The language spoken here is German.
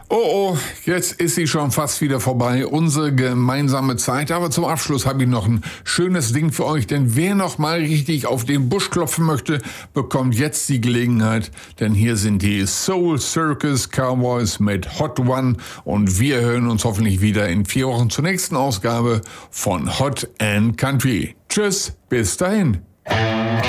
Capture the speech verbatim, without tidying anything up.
Oh, oh, jetzt ist sie schon fast wieder vorbei, unsere gemeinsame Zeit. Aber zum Abschluss habe ich noch ein schönes Ding für euch, denn wer noch mal richtig auf den Busch klopfen möchte, bekommt jetzt die Gelegenheit, denn hier sind die Soul Circus Cowboys mit Hot One und wir hören uns hoffentlich wieder in vier Wochen zur nächsten Ausgabe von Hot and Country. Tschüss, bis dahin.